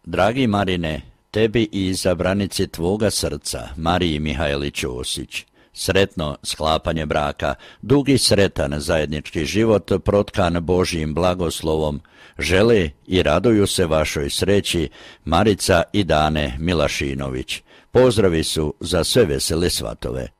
Dragi Marine, tebi i izabranici tvoga srca, Mariji Mihajlić Osić, sretno sklapanje braka, dug i sretan zajednički život protkan Božjim blagoslovom, žele i raduju se vašoj sreći Marica i Dane Milašinović. Pozdravi su za sve vesele svatove.